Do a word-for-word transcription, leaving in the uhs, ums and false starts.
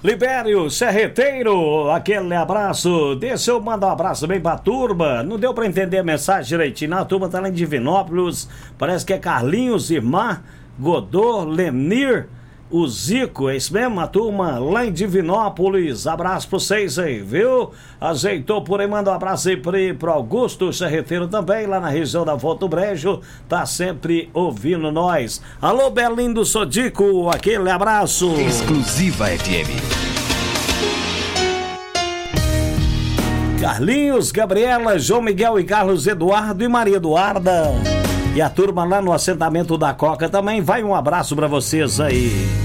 Libério Serreteiro, aquele abraço. Deixa eu mandar um abraço bem pra turma. Não deu pra entender a mensagem direitinho, não. A turma tá lá em Divinópolis. Parece que é Carlinhos, Irmã, Godô, Lenir, o Zico, é isso mesmo? A turma lá em Divinópolis. Abraço pra vocês aí, viu? Ajeitou por aí, manda um abraço aí pro, pro Augusto Serreteiro também, lá na região da Volta do Brejo. Tá sempre ouvindo nós. Alô, Berlindo Sodico, aquele abraço. Exclusiva F M. Carlinhos, Gabriela, João Miguel e Carlos Eduardo e Maria Eduarda. E a turma lá no assentamento da Coca também. Vai um abraço pra vocês aí.